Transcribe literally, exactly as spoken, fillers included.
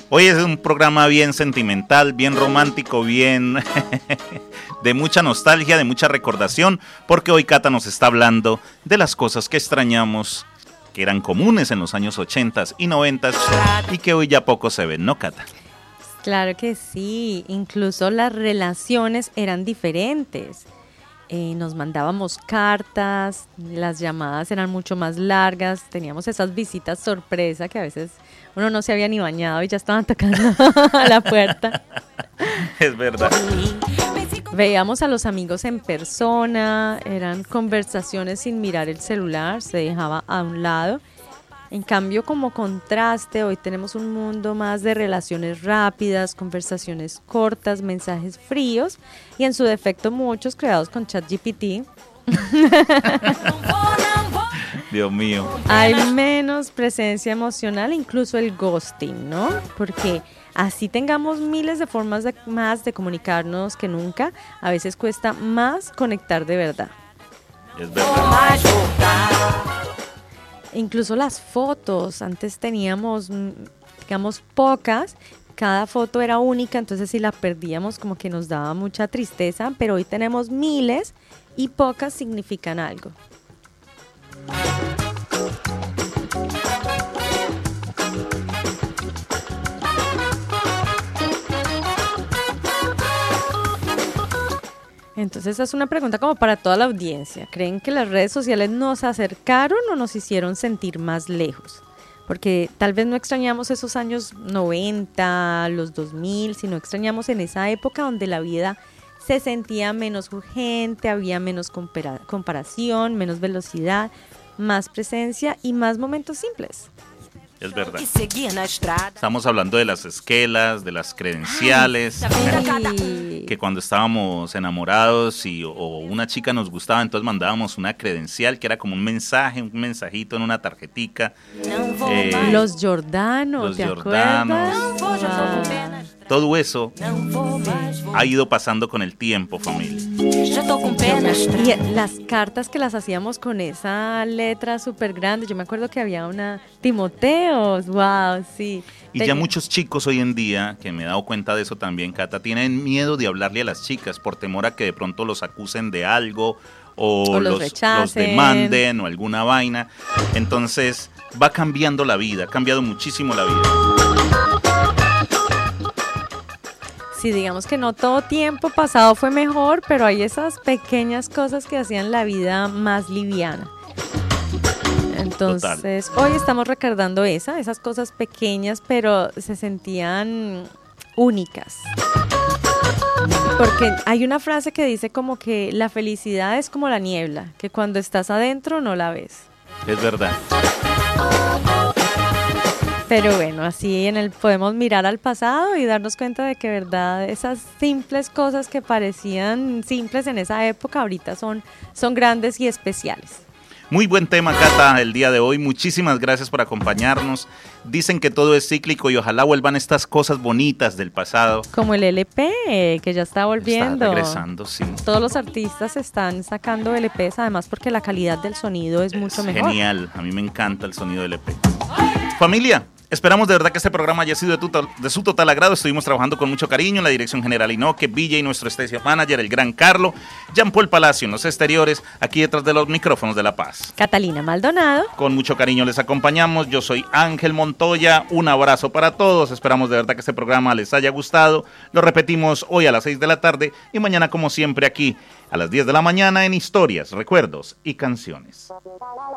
Hoy es un programa bien sentimental, bien romántico, bien de mucha nostalgia, de mucha recordación, porque hoy Cata nos está hablando de las cosas que extrañamos, que eran comunes en los años ochentas y noventas y que hoy ya poco se ven, ¿no, Cata? Claro que sí, incluso las relaciones eran diferentes. Eh, nos mandábamos cartas, las llamadas eran mucho más largas, teníamos esas visitas sorpresa que a veces uno no se había ni bañado y ya estaban tocando a la puerta. Es verdad. Veíamos a los amigos en persona, eran conversaciones sin mirar el celular, se dejaba a un lado. En cambio, como contraste, hoy tenemos un mundo más de relaciones rápidas, conversaciones cortas, mensajes fríos y en su defecto muchos creados con ChatGPT. Dios mío. Hay menos presencia emocional, incluso el ghosting, ¿no? Porque así tengamos miles de formas de, más de comunicarnos que nunca, a veces cuesta más conectar de verdad. Es verdad. Incluso las fotos, antes teníamos, digamos, pocas, cada foto era única, entonces si la perdíamos como que nos daba mucha tristeza, pero hoy tenemos miles y pocas significan algo. Entonces es una pregunta como para toda la audiencia. ¿Creen que las redes sociales nos acercaron o nos hicieron sentir más lejos? Porque tal vez no extrañamos esos años noventa, los dos mil, sino extrañamos en esa época donde la vida se sentía menos urgente, había menos compara- comparación, menos velocidad, más presencia y más momentos simples. Es verdad. Estamos hablando de las esquelas, de las credenciales, Ay. que cuando estábamos enamorados y, o una chica nos gustaba, entonces mandábamos una credencial que era como un mensaje, un mensajito en una tarjetica. Eh, los Giordano, los ¿te Giordanos. acuerdas? Wow. Todo eso ha ido pasando con el tiempo, familia. Y las cartas que las hacíamos con esa letra súper grande, yo me acuerdo que había una Timoteos, wow, sí. Y ya muchos chicos hoy en día, que me he dado cuenta de eso también, Cata, tienen miedo de hablarle a las chicas por temor a que de pronto los acusen de algo o, o los, los, los demanden o alguna vaina. Entonces va cambiando la vida, ha cambiado muchísimo la vida. Sí, digamos que no todo tiempo pasado fue mejor, pero hay esas pequeñas cosas que hacían la vida más liviana. Entonces, Total. Hoy estamos recordando esa, esas cosas pequeñas, pero se sentían únicas. Porque hay una frase que dice como que la felicidad es como la niebla, que cuando estás adentro no la ves. Es verdad. Pero bueno, así en el podemos mirar al pasado y darnos cuenta de que verdad esas simples cosas que parecían simples en esa época ahorita son, son grandes y especiales. Muy buen tema, Cata, el día de hoy. Muchísimas gracias por acompañarnos. Dicen que todo es cíclico y ojalá vuelvan estas cosas bonitas del pasado. Como el L P, que ya está volviendo. Está regresando, sí. Todos los artistas están sacando L Pes, además porque la calidad del sonido es mucho es mejor. Genial, a mí me encanta el sonido del L P. Familia, esperamos de verdad que este programa haya sido de, tu, de su total agrado. Estuvimos trabajando con mucho cariño en la dirección general Inoque, Villa y nuestro station manager, el gran Carlo, Jean Paul Palacio en los exteriores, aquí detrás de los micrófonos de La Paz. Catalina Maldonado. Con mucho cariño les acompañamos. Yo soy Ángel Montoya. Un abrazo para todos. Esperamos de verdad que este programa les haya gustado. Lo repetimos hoy a las seis de la tarde y mañana como siempre aquí a las diez de la mañana en Historias, Recuerdos y Canciones.